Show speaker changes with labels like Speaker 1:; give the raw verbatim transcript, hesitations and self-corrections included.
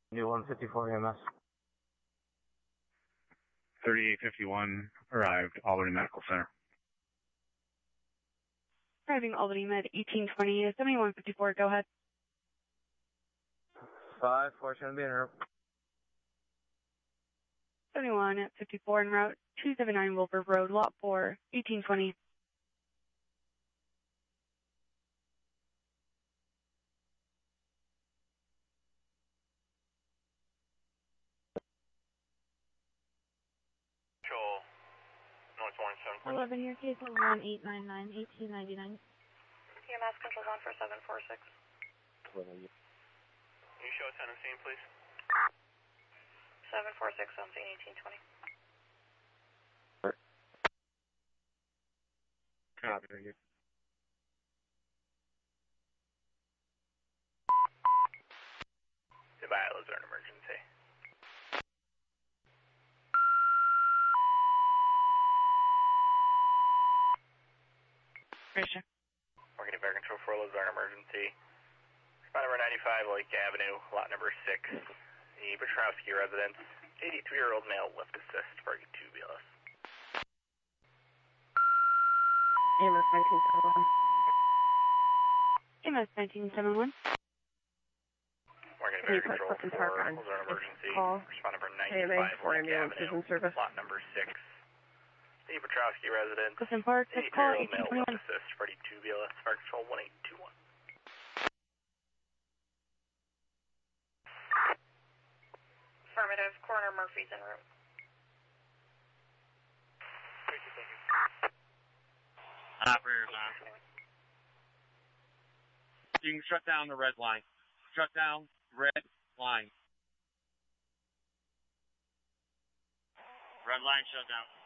Speaker 1: New one fifty-four E M S.
Speaker 2: thirty-eight fifty-one arrived, Albany Medical Center.
Speaker 3: Arriving Albany Med, eighteen twenty, seventy-one fifty-four, go ahead.
Speaker 1: five four, going to be en route.
Speaker 3: seventy-one at fifty-four en route, two seventy-nine Wilbur Road, lot four, eighteen twenty.
Speaker 4: Control, North one seven four.
Speaker 5: eleven here, case one eight nine nine, eighteen ninety-nine.
Speaker 6: E M S control one for seven four six.
Speaker 4: Can you show ten on scene, please?
Speaker 6: seven four six on scene, eighteen twenty.
Speaker 2: Copy, thank you.
Speaker 4: Goodbye, those are an emergency.
Speaker 3: Grisha.
Speaker 4: We're getting bear control for Luzerne emergency. Spot number ninety-five, Lake Avenue, lot number six. The Petrowski residence, eighty-three-year-old male, left assist, target two B L S.
Speaker 5: A M S nineteen seventy-one.
Speaker 3: E M S nineteen seventy-one.
Speaker 4: We're getting bear
Speaker 5: Park,
Speaker 4: control
Speaker 5: Clifton
Speaker 4: for
Speaker 5: Park on
Speaker 4: Luzerne emergency.
Speaker 5: call.
Speaker 4: Spot number
Speaker 5: A M A
Speaker 4: ninety-five,
Speaker 5: for
Speaker 4: Lake
Speaker 5: ambulance
Speaker 4: Avenue,
Speaker 5: vision service.
Speaker 4: lot number six. The Petrowski residence,
Speaker 3: Clifton Park, let's call
Speaker 4: eighty-three-year-old
Speaker 3: eighteen
Speaker 4: male,
Speaker 3: twenty-one.
Speaker 4: left assist, target two B L S, fire control one eight two one.
Speaker 6: Affirmative, Coroner Murphy's en route.
Speaker 4: Thank you, thank you.
Speaker 7: Operators on. You can shut down the red line. Shut down red line. Red line shut down.